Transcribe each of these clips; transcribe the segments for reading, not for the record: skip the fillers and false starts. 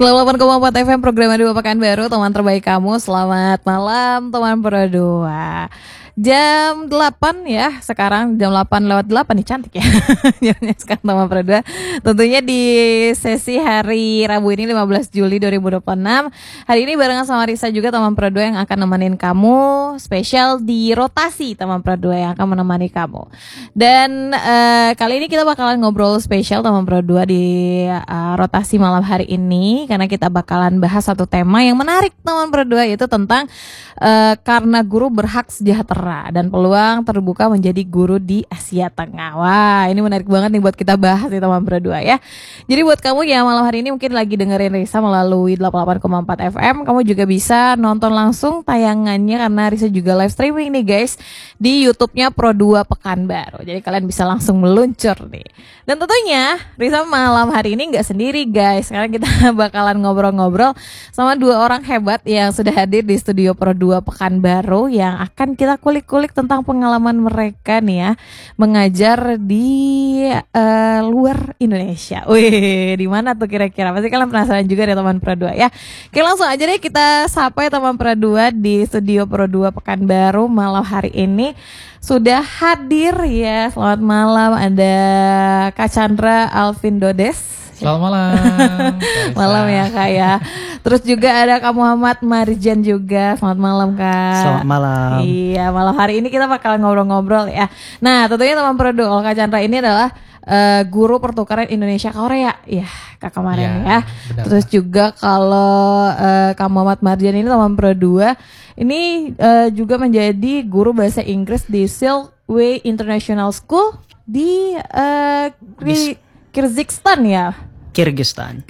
98,4 FM program Dua Pekanbaru, teman terbaik kamu. Selamat malam teman Pro 2. Jam 8 ya, sekarang jam 8 lewat 8 nih, cantik ya. Jamnya sekarang teman Pro 2. Tentunya di sesi hari Rabu ini 15 Juli 2026. Hari ini barengan sama Risa juga teman Pro 2 yang akan nemenin kamu. Spesial di rotasi teman Pro 2 yang akan menemani kamu. Dan kali ini kita bakalan ngobrol spesial teman Pro 2 di rotasi malam hari ini. Karena kita bakalan bahas satu tema yang menarik teman Pro 2, yaitu tentang karena guru berhak sejahtera dan peluang terbuka menjadi guru di Asia Tengah. Wah, ini menarik banget nih buat kita bahas nih teman Pro 2 ya. Jadi buat kamu yang malam hari ini mungkin lagi dengerin Risa melalui 88,4 FM, kamu juga bisa nonton langsung tayangannya karena Risa juga live streaming nih guys di YouTube-nya Pro 2 Pekanbaru. Jadi kalian bisa langsung meluncur nih. Dan tentunya Risa malam hari ini nggak sendiri guys. Sekarang kita bakalan ngobrol-ngobrol sama dua orang hebat yang sudah hadir di studio Pro 2 Pekanbaru yang akan kita kulik-kulik tentang pengalaman mereka nih ya mengajar di luar Indonesia. Wih, di mana tuh kira-kira? Pasti kalian penasaran juga deh teman Pro 2 ya. Oke, langsung aja deh kita sapa ya teman Pro 2 di studio Pro 2 Pekanbaru malam hari ini. Sudah hadir ya. Selamat malam, ada Kak Chandra Alvin Dodes. Selamat malam. Malam ya Kak ya. Terus juga ada Kak Muhammad Marjan juga. Selamat malam Kak. Selamat malam. Iya, malam hari ini kita bakalan ngobrol-ngobrol ya. Nah, tentunya teman Pro 2, kalau Kak Chandra ini adalah guru pertukaran Indonesia Korea. Ya, Kak kemarin ya. Benar. Terus juga kalau Kak Muhammad Marjan ini teman Pro 2 ini juga menjadi guru bahasa Inggris di Silkway International School di Kyrgyzstan ya. Kyrgyzstan.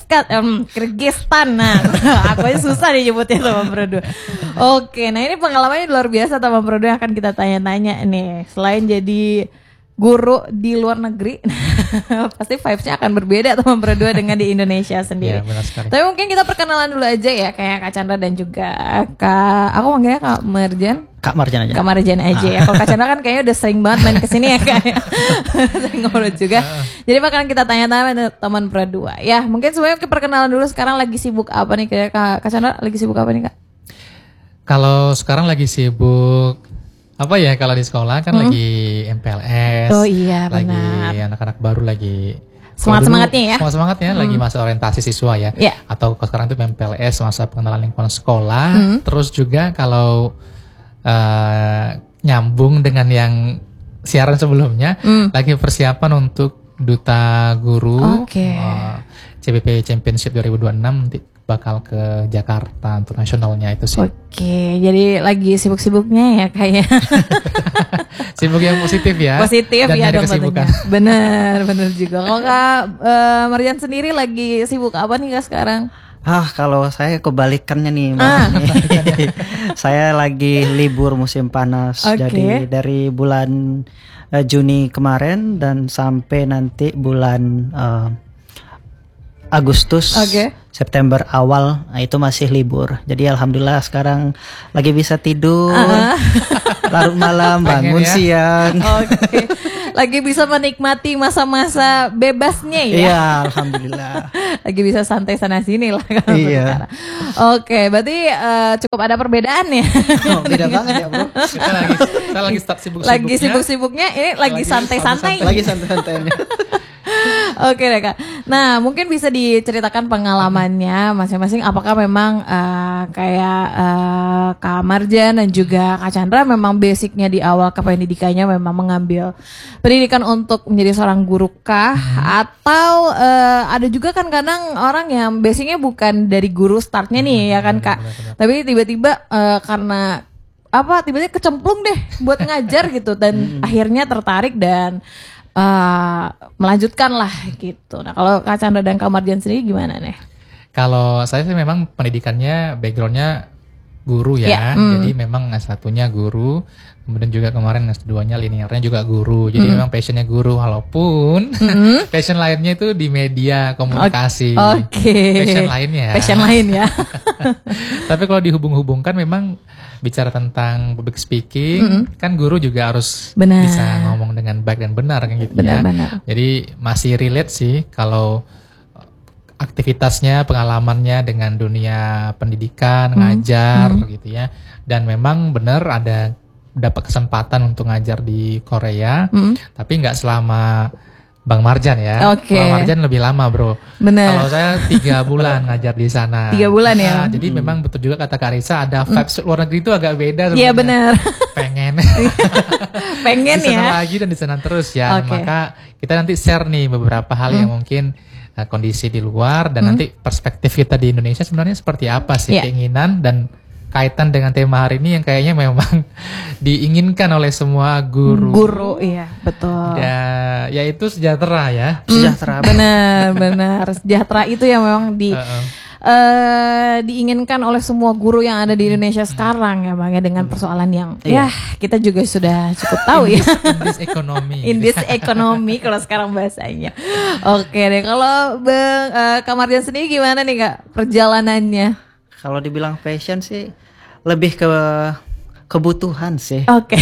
Nah, aku aja susah nih nyebutnya teman Pro 2. Oke, nah ini pengalamannya luar biasa teman Pro 2 yang akan kita tanya-tanya nih. Selain jadi guru di luar negeri, pasti vibes-nya akan berbeda teman Pro 2 dengan di Indonesia sendiri. Iya, benar sekali. Tapi mungkin kita perkenalan dulu aja ya, kayak Kak Chandra dan juga aku manggilnya Kak Marjan. Kak Marjan aja. Kak Marjan aja ya. Kalau Kak Chandra kan kayaknya udah sering banget main kesini ya Kak. Sering ngobrol juga. Jadi bakalan kita tanya-tanya teman Pro 2. Ya, mungkin semuanya perkenalan dulu. Sekarang lagi sibuk apa nih kayak Kak Chandra lagi sibuk apa nih Kak? Kalau sekarang lagi sibuk apa ya, kalau di sekolah kan lagi MPLS. Oh iya, benar. Lagi anak-anak baru lagi Semangat-semangatnya ya. Semangat-semangatnya lagi masa orientasi siswa ya. Yeah. Atau kalau sekarang itu MPLS, masa pengenalan lingkungan sekolah. Terus juga kalau nyambung dengan yang siaran sebelumnya, lagi persiapan untuk duta guru. CBP Championship 2026 nanti bakal ke Jakarta untuk nasionalnya itu sih. Oke, jadi lagi sibuk-sibuknya ya kayak. Sibuk yang positif ya. Positif dan ya dong kesibukan. Bener juga. Kalau Kak Marjan sendiri lagi sibuk apa nih Kak sekarang? Kalau saya kebalikannya nih, saya lagi libur musim panas. Jadi dari bulan Juni kemarin dan sampai nanti bulan Agustus, September awal, nah itu masih libur. Jadi alhamdulillah sekarang lagi bisa tidur, larut malam, bangun siang. Lagi bisa menikmati masa-masa bebasnya ya. Iya, alhamdulillah. Lagi bisa santai sana sini lah kalau iya. Oke, berarti cukup ada perbedaan ya. Beda banget ya bro. Kita lagi start sibuk-sibuknya. Lagi sibuk-sibuknya, ini lagi santai-santai. Lagi santai-santainya. Oke deh Kak. Nah mungkin bisa diceritakan pengalamannya masing-masing. Apakah memang Kak Marjan dan juga Kak Chandra memang basicnya di awal kependidikannya memang mengambil pendidikan untuk menjadi seorang guru kah? Atau ada juga kan kadang orang yang basicnya bukan dari guru startnya nih ya kan Kak. Tapi tiba-tiba karena tiba-tiba kecemplung deh buat ngajar gitu dan akhirnya tertarik dan melanjutkan lah gitu. Nah kalau Kak Chandra dan Kak Marjan sendiri gimana nih? Kalau saya sih memang pendidikannya backgroundnya guru ya. Jadi memang S1-nya guru, kemudian juga kemarin S2-nya linearnya juga guru. Jadi memang passionnya guru, walaupun passion lainnya itu di media komunikasi. Passion lain ya. Tapi kalau dihubung-hubungkan memang bicara tentang public speaking, kan guru juga harus bisa ngomong dengan baik dan benar kan gitu. Benar. Jadi masih relate sih kalau aktivitasnya, pengalamannya dengan dunia pendidikan, ngajar gitu ya. Dan memang benar dapat kesempatan untuk ngajar di Korea, tapi nggak selama Bang Marjan ya. Bang Marjan lebih lama bro. Bener. Kalau saya 3 bulan ngajar di sana. 3 bulan ya. Jadi memang betul juga kata Kak Risa, ada vibes luar negeri itu agak beda. Iya benar. Pengen. Pengen di sana ya. lagi dan di sana terus ya. Maka kita nanti share nih beberapa hal yang mungkin kondisi di luar dan nanti perspektif kita di Indonesia sebenarnya seperti apa sih keinginan dan kaitan dengan tema hari ini yang kayaknya memang diinginkan oleh semua guru. Guru, iya betul. Yaitu sejahtera ya. Sejahtera. Benar. Sejahtera itu yang memang diinginkan oleh semua guru yang ada di Indonesia sekarang ya Bang ya, dengan persoalan yang ya kita juga sudah cukup tahu ya. Indis ekonomi. Indis ekonomi kalau sekarang bahasanya. Oke deh, kalau Bang Kak Marjan sendiri gimana nih Kak perjalanannya? Kalau dibilang passion sih lebih ke kebutuhan sih. Oke.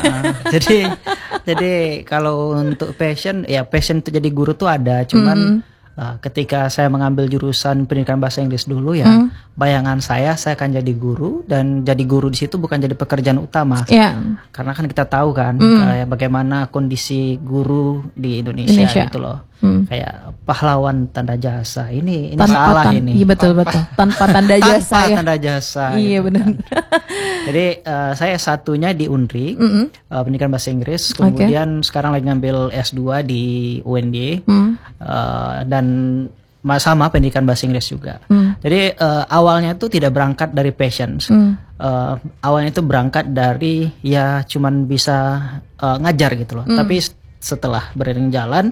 Jadi kalau untuk passion itu jadi guru tuh ada, cuman ketika saya mengambil jurusan pendidikan bahasa Inggris dulu ya, bayangan saya akan jadi guru, dan jadi guru di situ bukan jadi pekerjaan utama. Karena kan kita tahu kan kayak bagaimana kondisi guru di Indonesia. Gitu loh. Kayak pahlawan tanda jasa. Ini salah ini. Iya betul. Tanpa tanda jasa ya. Tanpa tanda jasa. Iya gitu benar. Kan. Jadi saya satunya di UNRI, pendidikan bahasa Inggris. Kemudian sekarang lagi ngambil S2 di UND. Dan sama pendidikan bahasa Inggris juga. Jadi awalnya itu tidak berangkat dari passion. Awalnya itu berangkat dari ya cuman bisa ngajar gitu loh. Tapi setelah beriring jalan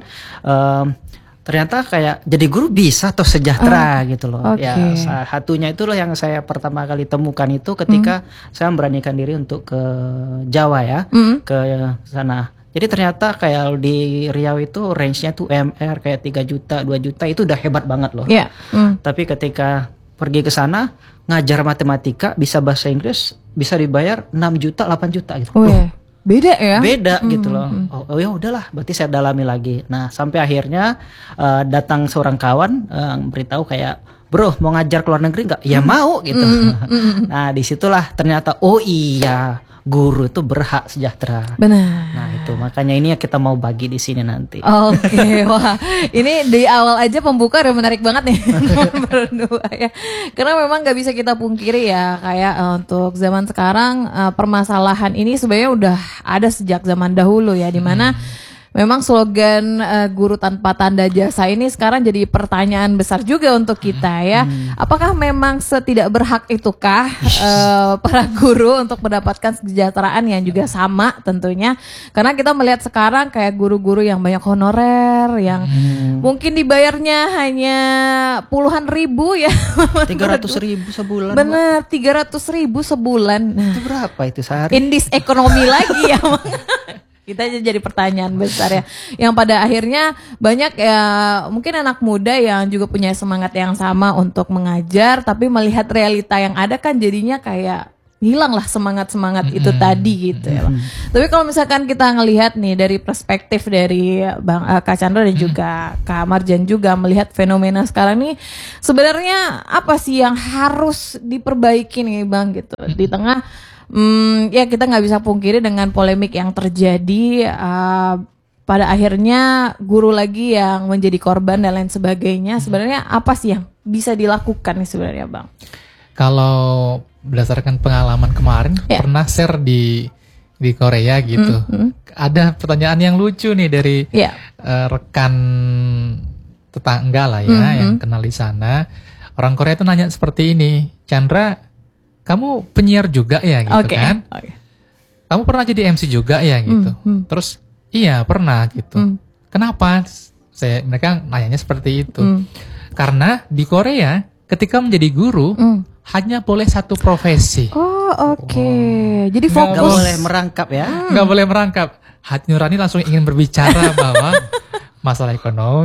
ternyata kayak jadi guru bisa atau sejahtera gitu loh. Ya satunya itu loh yang saya pertama kali temukan itu ketika saya memberanikan diri untuk ke Jawa ya, ke sana. Jadi ternyata kayak di Riau itu range-nya tuh UMR kayak 3 juta, 2 juta itu udah hebat banget loh. Tapi ketika pergi ke sana ngajar matematika, bisa bahasa Inggris, bisa dibayar 6 juta, 8 juta gitu. Beda ya? Beda gitu loh. Oh ya udahlah, berarti saya dalami lagi. Nah, sampai akhirnya datang seorang kawan beritahu kayak, "Bro, mau ngajar ke luar negeri nggak?" Ya mau gitu. Nah, disitulah ternyata oh iya, guru itu berhak sejahtera. Benar. Nah, itu makanya ini kita mau bagi di sini nanti. Oke, wah. Ini di awal aja pembuka udah menarik banget nih. Berdua ya. Karena memang nggak bisa kita pungkiri ya, kayak untuk zaman sekarang permasalahan ini sebenarnya udah ada sejak zaman dahulu ya, di mana memang slogan guru tanpa tanda jasa ini sekarang jadi pertanyaan besar juga untuk kita ya. Apakah memang setidak berhak itukah para guru untuk mendapatkan kesejahteraan yang juga sama tentunya? Karena kita melihat sekarang kayak guru-guru yang banyak honorer, yang mungkin dibayarnya hanya puluhan ribu ya. 300.000 sebulan. Bener, 300.000 sebulan. Nah, itu berapa itu sehari? Indis ekonomi lagi ya. Kita jadi pertanyaan besar ya, yang pada akhirnya banyak ya mungkin anak muda yang juga punya semangat yang sama untuk mengajar, tapi melihat realita yang ada kan jadinya kayak hilanglah semangat itu tadi gitu ya Bang. Tapi kalau misalkan kita ngelihat nih dari perspektif dari Bang Kak Chandra dan juga Kak Marjan juga melihat fenomena sekarang nih, sebenarnya apa sih yang harus diperbaiki nih Bang gitu di tengah ya kita nggak bisa pungkiri dengan polemik yang terjadi, pada akhirnya guru lagi yang menjadi korban dan lain sebagainya. Sebenarnya apa sih yang bisa dilakukan nih sebenarnya Bang? Kalau berdasarkan pengalaman kemarin pernah share di Korea gitu, ada pertanyaan yang lucu nih dari rekan tetangga lah ya yang kenal di sana. Orang Korea itu nanya seperti ini, "Chandra, kamu penyiar juga ya gitu kan? Kamu pernah jadi MC juga ya gitu?" Terus iya pernah gitu. Kenapa? Mereka nanyanya seperti itu. Karena di Korea ketika menjadi guru hanya boleh satu profesi. Jadi fokus. Nggak boleh merangkap ya? Nggak boleh merangkap. Hati nurani langsung ingin berbicara bahwa masalah ekonomi.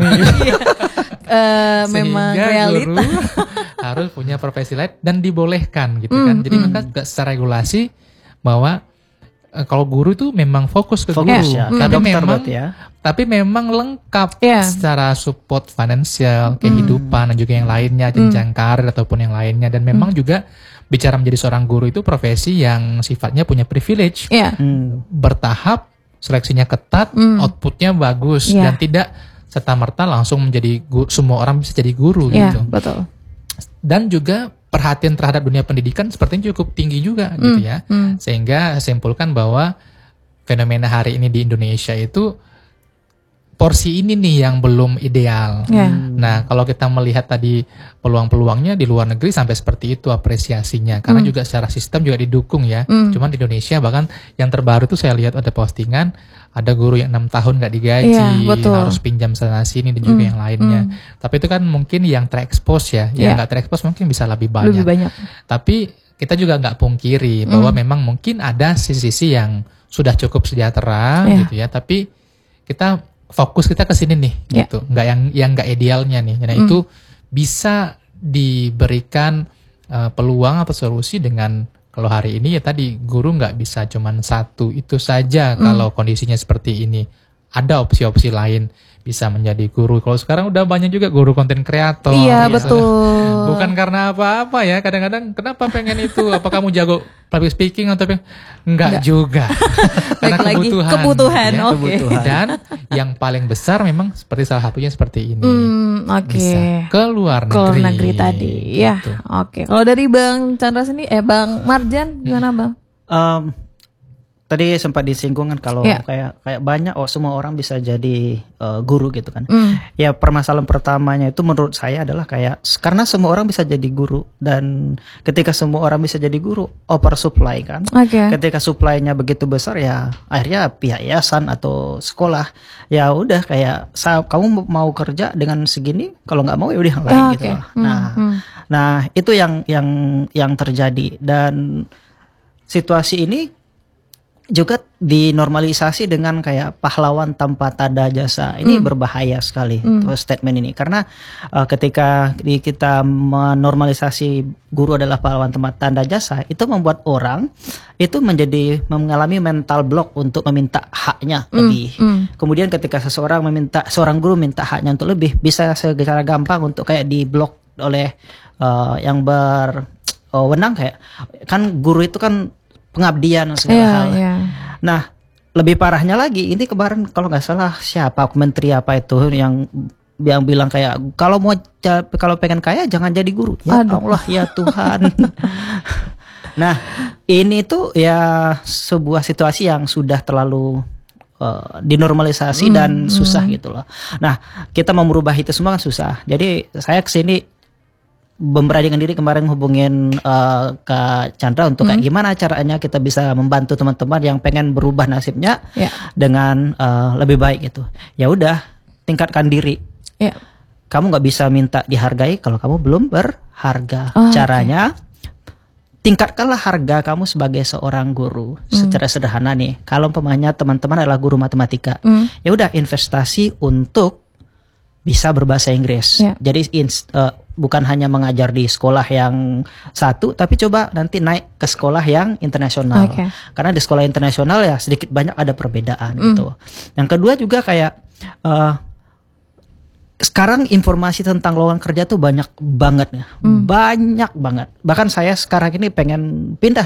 Memang sehingga realita. Guru harus punya profesi lain dan dibolehkan gitu kan. Jadi mereka juga secara regulasi bahwa kalau guru itu memang fokus ke guru, ya. Tapi memang lengkap secara support finansial, Hmm. kehidupan dan juga yang lainnya, jenjang karir ataupun yang lainnya. Dan memang juga bicara menjadi seorang guru itu profesi yang sifatnya punya privilege, bertahap, seleksinya ketat, outputnya bagus dan tidak serta-merta langsung menjadi semua orang bisa jadi guru gitu. Betul. Dan juga perhatian terhadap dunia pendidikan sepertinya cukup tinggi juga gitu ya. Sehingga simpulkan bahwa fenomena hari ini di Indonesia itu porsi ini nih yang belum ideal. Nah, kalau kita melihat tadi peluang-peluangnya di luar negeri sampai seperti itu apresiasinya. Karena juga secara sistem juga didukung ya. Cuman di Indonesia bahkan yang terbaru tuh saya lihat ada postingan, ada guru yang 6 tahun nggak digaji, harus pinjam sana sini dan juga yang lainnya. Tapi itu kan mungkin yang terekspos ya. Yang nggak terekspos mungkin bisa lebih banyak. Tapi kita juga nggak pungkiri bahwa memang mungkin ada sisi-sisi yang sudah cukup sejahtera gitu ya. Tapi kita fokus kita ke sini nih gitu. Nggak yang nggak idealnya nih. Nah, itu bisa diberikan peluang atau solusi dengan kalau hari ini ya tadi guru nggak bisa cuman satu itu saja kalau kondisinya seperti ini. Ada opsi-opsi lain bisa menjadi guru. Kalau sekarang udah banyak juga guru konten kreator. Iya, gitu. betul. Bukan karena apa-apa ya. Kadang-kadang kenapa pengen itu? Apa kamu jago public speaking atau enggak juga. Karena kebutuhan. Ya. Oke. Dan yang paling besar memang seperti salah satunya seperti ini. Oke. Ke luar negeri. Ke luar negeri tadi. Ya. Gitu. Oke. Kalau dari Bang Chandra sendiri, Bang Marjan gimana Bang? Tadi sempat disinggung kan kalau kayak banyak semua orang bisa jadi guru gitu kan. Ya permasalahan pertamanya itu menurut saya adalah kayak karena semua orang bisa jadi guru dan ketika semua orang bisa jadi guru oversupply kan. Ketika supply-nya begitu besar ya akhirnya pihak yayasan atau sekolah ya udah kayak kamu mau kerja dengan segini, kalau nggak mau ya udah yang lain gitu. Nah itu yang terjadi dan situasi ini juga dinormalisasi dengan kayak pahlawan tanpa tanda jasa. Ini berbahaya sekali statement ini karena ketika kita menormalisasi guru adalah pahlawan tanpa tanda jasa, itu membuat orang itu mengalami mental block untuk meminta haknya lebih. Kemudian ketika seorang guru minta haknya untuk lebih, bisa secara gampang untuk kayak diblok oleh yang berwenang kayak kan guru itu kan pengabdian segala hal. Nah, lebih parahnya lagi ini kemarin kalau nggak salah siapa menteri apa itu yang bilang kayak kalau pengen kaya jangan jadi guru. Ya Allah ya Tuhan. Nah, ini tuh ya sebuah situasi yang sudah terlalu dinormalisasi dan susah gitu loh. Nah, kita mau merubah itu semua kan susah. Jadi saya kesini memberanikan diri kemarin hubungin Kak Chandra untuk kayak gimana caranya kita bisa membantu teman-teman yang pengen berubah nasibnya dengan lebih baik gitu. Ya udah, tingkatkan diri. Kamu nggak bisa minta dihargai kalau kamu belum berharga. Caranya tingkatkanlah harga kamu sebagai seorang guru. Secara sederhana nih, kalau umpamanya teman-teman adalah guru matematika, ya udah investasi untuk bisa berbahasa Inggris. Jadi bukan hanya mengajar di sekolah yang satu, tapi coba nanti naik ke sekolah yang internasional. Karena di sekolah internasional ya sedikit banyak ada perbedaan gitu. Yang kedua juga kayak sekarang informasi tentang lowongan kerja tuh banyak banget ya. Banyak banget. Bahkan saya sekarang ini pengen pindah